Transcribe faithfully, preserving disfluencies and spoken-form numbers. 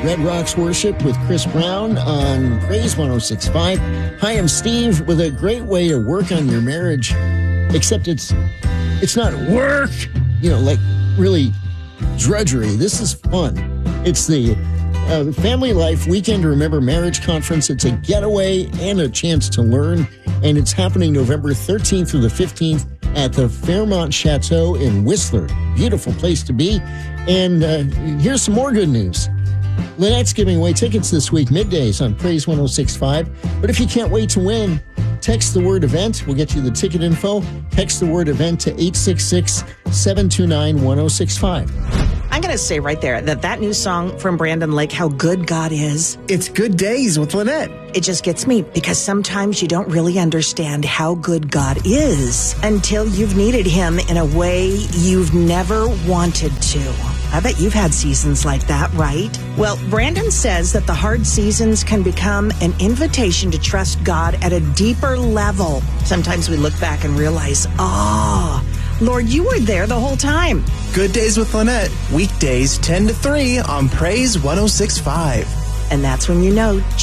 Red Rocks Worship with Chris Brown on Praise one oh six point five. Hi, I'm Steve with a great way to work on your marriage, except it's it's not work, you know, like really drudgery. This is fun. It's the uh, Family Life Weekend to Remember Marriage Conference. It's a getaway and a chance to learn, and it's happening November thirteenth through the fifteenth at the Fairmont Chateau in Whistler. Beautiful place to be. And uh, here's some more good news. Lynette's giving away tickets this week, middays on Praise one oh six point five. But if you can't wait to win, text the word event. We'll get you the ticket info. Text the word event to eight six six, seven two nine, one oh six five. I'm going to say right there that that new song from Brandon Lake, How Good God Is. It's Good Days with Lynette. It just gets me because sometimes you don't really understand how good God is until you've needed him in a way you've never wanted to. I bet you've had seasons like that, right? Well, Brandon says that the hard seasons can become an invitation to trust God at a deeper level. Sometimes we look back and realize, oh, Lord, you were there the whole time. Good Days with Lynette, weekdays ten to three on Praise one oh six point five. And that's when you know